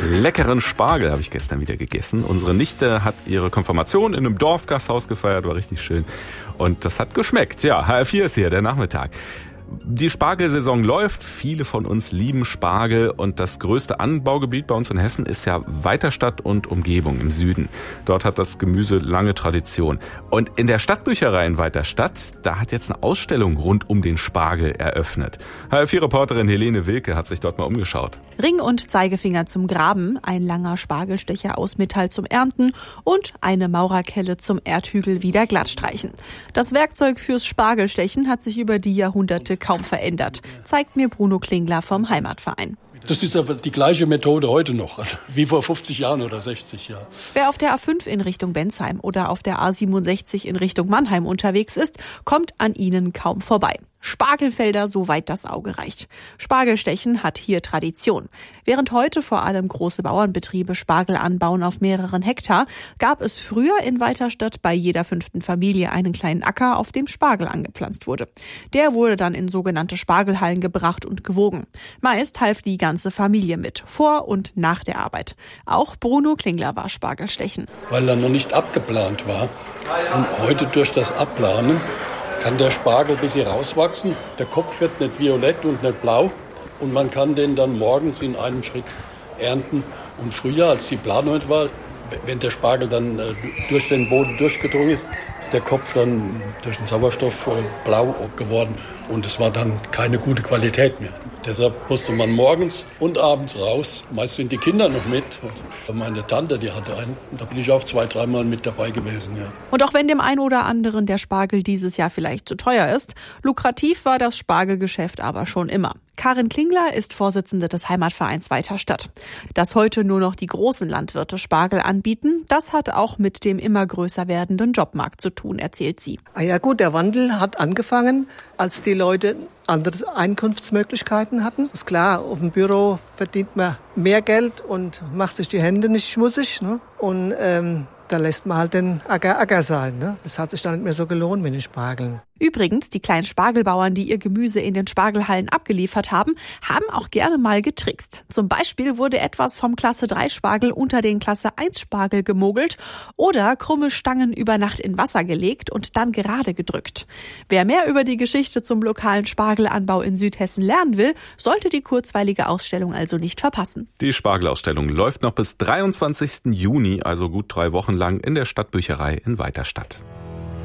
Leckeren Spargel habe ich gestern wieder gegessen. Unsere Nichte hat ihre Konfirmation in einem Dorfgasthaus gefeiert, war richtig schön. Und das hat geschmeckt. Ja, HR4 ist hier, der Nachmittag. Die Spargelsaison läuft. Viele von uns lieben Spargel und das größte Anbaugebiet bei uns in Hessen ist ja Weiterstadt und Umgebung im Süden. Dort hat das Gemüse lange Tradition. Und in der Stadtbücherei in Weiterstadt, da hat jetzt eine Ausstellung rund um den Spargel eröffnet. HR4-Reporterin Helene Wilke hat sich dort mal umgeschaut. Ring und Zeigefinger zum Graben, ein langer Spargelstecher aus Metall zum Ernten und eine Maurerkelle zum Erdhügel wieder glattstreichen. Das Werkzeug fürs Spargelstechen hat sich über die Jahrhunderte kaum verändert, zeigt mir Bruno Klingler vom Heimatverein. Das ist aber die gleiche Methode heute noch, wie vor 50 Jahren oder 60 Jahren. Wer auf der A5 in Richtung Bensheim oder auf der A67 in Richtung Mannheim unterwegs ist, kommt an ihnen kaum vorbei. Spargelfelder, soweit das Auge reicht. Spargelstechen hat hier Tradition. Während heute vor allem große Bauernbetriebe Spargel anbauen auf mehreren Hektar, gab es früher in Weiterstadt bei jeder 5. Familie einen kleinen Acker, auf dem Spargel angepflanzt wurde. Der wurde dann in sogenannte Spargelhallen gebracht und gewogen. Meist half die ganze Familie mit, vor und nach der Arbeit. Auch Bruno Klingler war Spargelstechen. Weil er noch nicht abgeplant war. Und heute durch das Abplanen kann der Spargel ein bisschen rauswachsen. Der Kopf wird nicht violett und nicht blau. Und man kann den dann morgens in einem Schritt ernten. Und früher, als die Planung war, wenn der Spargel dann durch den Boden durchgedrungen ist, ist der Kopf dann durch den Sauerstoff blau geworden. Und es war dann keine gute Qualität mehr. Deshalb musste man morgens und abends raus. Meist sind die Kinder noch mit. Und meine Tante, die hatte einen. Da bin ich auch 2-3 Mal mit dabei gewesen. Ja. Und auch wenn dem einen oder anderen der Spargel dieses Jahr vielleicht zu teuer ist, lukrativ war das Spargelgeschäft aber schon immer. Karin Klingler ist Vorsitzende des Heimatvereins Weiterstadt. Dass heute nur noch die großen Landwirte Spargel anbieten, das hat auch mit dem immer größer werdenden Jobmarkt zu tun, erzählt sie. Ja gut, der Wandel hat angefangen, als die Leute andere Einkunftsmöglichkeiten hatten. Ist klar, auf dem Büro verdient man mehr Geld und macht sich die Hände nicht schmutzig, ne? Und da lässt man halt den Acker sein. Ne? Das hat sich dann nicht mehr so gelohnt mit den Spargeln. Übrigens, die kleinen Spargelbauern, die ihr Gemüse in den Spargelhallen abgeliefert haben, haben auch gerne mal getrickst. Zum Beispiel wurde etwas vom Klasse 3 Spargel unter den Klasse 1 Spargel gemogelt oder krumme Stangen über Nacht in Wasser gelegt und dann gerade gedrückt. Wer mehr über die Geschichte zum lokalen Spargelanbau in Südhessen lernen will, sollte die kurzweilige Ausstellung also nicht verpassen. Die Spargelausstellung läuft noch bis 23. Juni, also gut 3 Wochen lang in der Stadtbücherei in Weiterstadt.